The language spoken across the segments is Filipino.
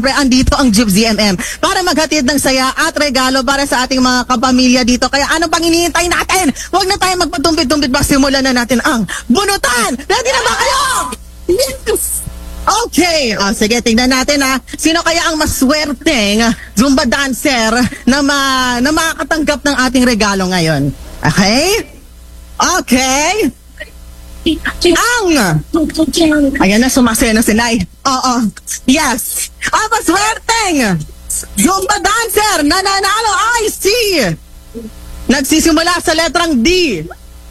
andito ang Jeep ZMM para maghatid ng saya at regalo para sa ating mga kapamilya dito. Kaya ano pang hinihintay natin? Huwag na tayo magpatumpit-tumpit ba, simulan na natin ang bunutan! Ready na ba kayo? Yes! Okay, sige, tingnan natin sino kaya ang maswerteng Zumba dancer na makakatanggap ng ating regalo ngayon. Okay? Okay. Ayan na, sumasaya na si Nay. Oo. Yes. Ang maswerteng Zumba dancer na nanalo ay si nagsisimula sa letrang D.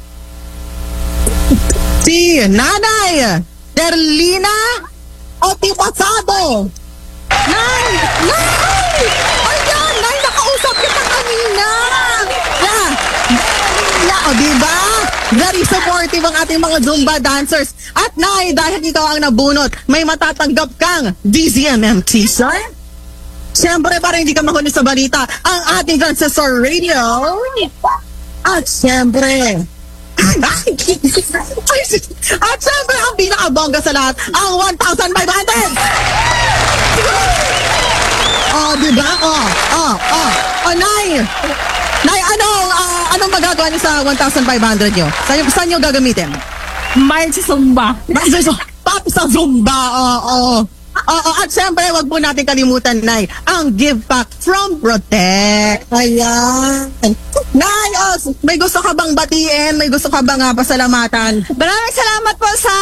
Si Nanay Derlina Otipasado. Nay! Nay! Ayan! Nay, nakausap kita kanina! O, diba? Very supportive ang ating mga Zumba dancers. At Nay, dahil ikaw ang nabunot, may matatanggap kang DZMM t-shirt. Siyempre, para hindi ka mahuli sa balita, ang ating Transistor Radio. At siyempre, at siyempre, ang pinakabongga sa lahat, ang 1,500! Diba? Nay! Nay, anong magagawa niyo sa 1,500 niyo? Saan niyo gagamitin? Mahal sa Zumba. Pati sa Zumba, at syempre, wag po natin kalimutan, Nay, ang give back from Protect. Ayan. Nay, may gusto ka bang batiin? May gusto ka bang pasalamatan? Maraming salamat po sa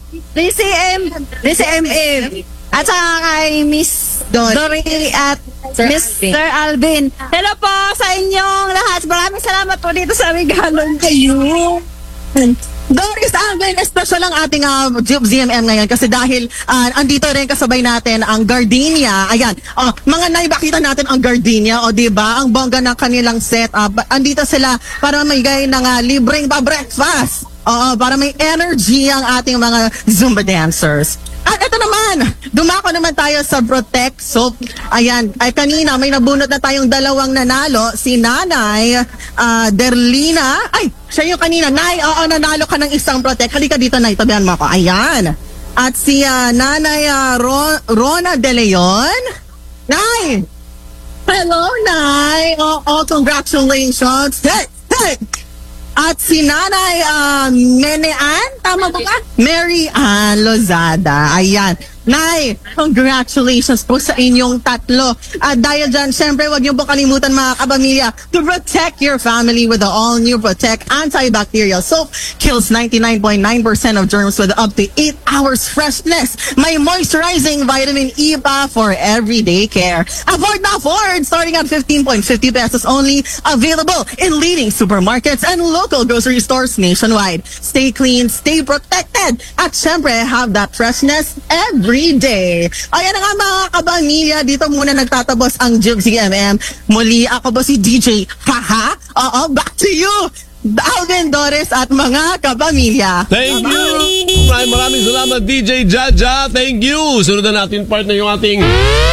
DCMM at sa kay Miss Dory at Mr. Alvin. Hello po sa inyong lahat. Maraming salamat po dito sa regalong kayo. Doris Alvin, special ang ating Jeep ZMM ngayon kasi dahil andito rin kasabay natin ang Gardenia. Ayan, mga Nay, bakita natin ang Gardenia, diba? Ang bongga ng kanilang setup. Andito sila para maigay ng libreng breakfast. Para may energy ang ating mga Zumba dancers. At ito naman, dumako naman tayo sa Protect Soap. Ayan, ay kanina may nabunot na tayong dalawang nanalo. Si Nanay Derlina. Ay, siya yung kanina. Nay, nanalo ka ng isang Protect. Halika dito, Nay, tabihan mo ako. Ayan. At si Nanay Rona De Leon. Nay! Hello, Nay! Congratulations! Hey! At si Nanay Menean, tama ba ka? Mary Ann Lozada. Ayan. Nay, congratulations po sa inyong tatlo. At dahil dyan, syempre, wag niyo po kalimutan mga kapamilya to protect your family with the all-new Protect Antibacterial Soap. Kills 99.9% of germs with up to 8 hours freshness. May moisturizing vitamin E pa for everyday care. Afford na afford! Starting at 15.50 pesos only. Available in leading supermarkets and local grocery stores nationwide. Stay clean, stay protected. At syempre, have that freshness every day. Ayan na nga mga kabamilya, dito muna nagtatabos ang Jeep ZMM. Muli, ako ba si DJ Haha? Back to you, Alvin, Doris at mga kabamilya. Thank you! Maraming salamat, DJ Jaja. Thank you! Sunod na natin partner yung ating...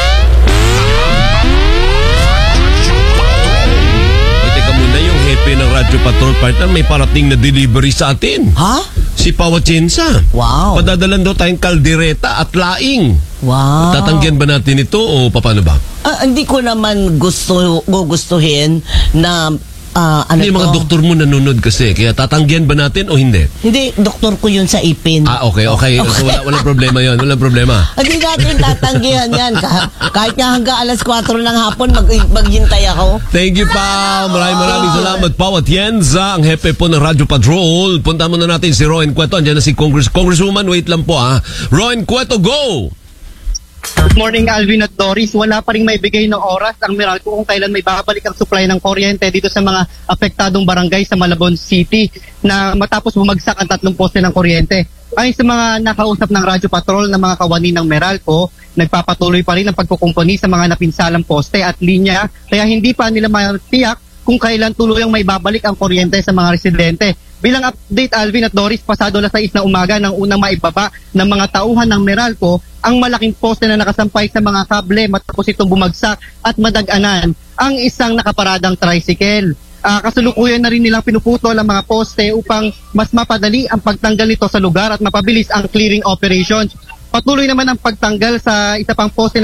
Teka muna, yung hepe ng Radyo Patrol partner, may parating na delivery sa atin. Ha? Si Pawachensa. Wow. Padadalan daw tayong kaldereta at laing. Wow. Tatanggihan ba natin ito o paano ba? Hindi ko naman gustuhin na Hindi, mga doktor mo nanonood kasi. Kaya tatanggihan ba natin o hindi? Hindi, doktor ko yun sa ipin. Okay. So walang problema yon, walang problema. Hindi natin tatanggihan yan. Kahit nga hanggang alas 4 ng hapon, maghintay ako. Thank you, pa. Maraming salamat, Pao Atienza, ang hepe po ng Radyo Patrol. Punta muna natin si Roen Cueto. Andiyan na si Congresswoman. Wait lang po, Roen Cueto, go! Good morning, Alvin at Doris. Wala pa rin may bigay ng oras ang Meralco kung kailan may babalik ang supply ng kuryente dito sa mga apektadong barangay sa Malabon City na matapos bumagsak ang 3 poste ng kuryente. Ayon sa mga nakausap ng Radyo Patrol na mga kawani ng Meralco, nagpapatuloy pa rin ang pagkukumpuni sa mga napinsalang poste at linya, kaya hindi pa nila matiyak kung kailan tuluyang may babalik ang kuryente sa mga residente. Bilang update, Alvin at Doris, pasado alas 6 na umaga nang unang maibaba ng mga tauhan ng Meralco ang malaking poste na nakasampay sa mga kable matapos itong bumagsak at madaganan ang isang nakaparadang tricycle. Kasalukuyan na rin nilang pinuputol ang mga poste upang mas mapadali ang pagtanggal nito sa lugar at mapabilis ang clearing operations. Patuloy naman ang pagtanggal sa isa pang poste